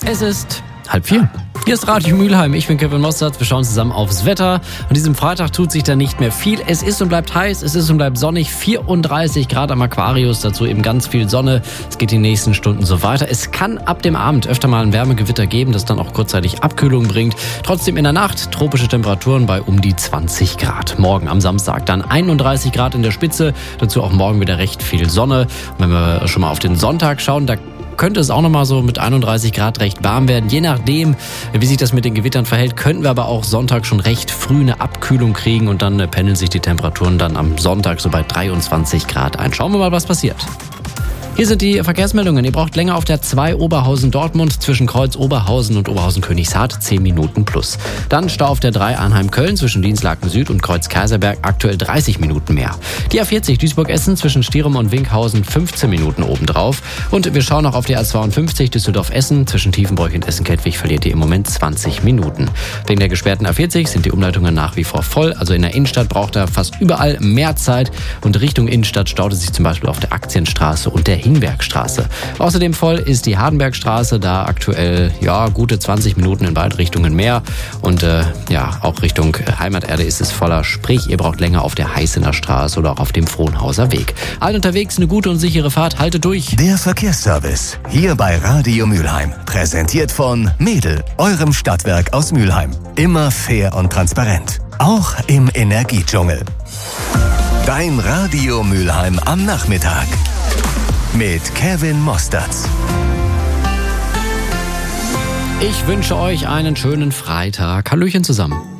Es ist 3:30. Hier ist Radio Mülheim, ich bin Kevin Mostert. Wir schauen zusammen aufs Wetter. An diesem Freitag tut sich da nicht mehr viel. Es ist und bleibt heiß, es ist und bleibt sonnig. 34 Grad am Aquarius, dazu eben ganz viel Sonne. Es geht die nächsten Stunden so weiter. Es kann ab dem Abend öfter mal ein Wärmegewitter geben, das dann auch kurzzeitig Abkühlung bringt. Trotzdem in der Nacht tropische Temperaturen bei um die 20 Grad. Morgen am Samstag dann 31 Grad in der Spitze. Dazu auch morgen wieder recht viel Sonne. Und wenn wir schon mal auf den Sonntag schauen, da könnte es auch nochmal so mit 31 Grad recht warm werden. Je nachdem, wie sich das mit den Gewittern verhält, könnten wir aber auch Sonntag schon recht früh eine Abkühlung kriegen und dann pendeln sich die Temperaturen dann am Sonntag so bei 23 Grad ein. Schauen wir mal, was passiert. Hier sind die Verkehrsmeldungen. Ihr braucht länger auf der 2 Oberhausen-Dortmund zwischen Kreuz Oberhausen und Oberhausen-Königshardt 10 Minuten plus. Dann Stau auf der 3 Arnheim-Köln zwischen Dienstlaken Süd und Kreuz Kaiserberg aktuell 30 Minuten mehr. Die A40 Duisburg-Essen zwischen Stierum und Winkhausen 15 Minuten obendrauf. Und wir schauen noch auf die A52 Düsseldorf-Essen zwischen Tiefenbräuch und Essen-Kettwig verliert ihr im Moment 20 Minuten. Wegen der gesperrten A40 sind die Umleitungen nach wie vor voll. Also in der Innenstadt braucht er fast überall mehr Zeit. Und Richtung Innenstadt staut es sich zum Beispiel auf der Aktienstraße und der Hinbergstraße. Außerdem voll ist die Hardenbergstraße, da aktuell gute 20 Minuten in beide Richtungen mehr. Und auch Richtung Heimaterde ist es voller. Sprich, ihr braucht länger auf der Heißener Straße oder auch auf dem Frohnhauser Weg. Allen unterwegs eine gute und sichere Fahrt. Haltet durch. Der Verkehrsservice hier bei Radio Mülheim. Präsentiert von Mädel, eurem Stadtwerk aus Mülheim. Immer fair und transparent. Auch im Energiedschungel. Dein Radio Mülheim am Nachmittag. Mit Kevin Mostert. Ich wünsche euch einen schönen Freitag. Hallöchen zusammen.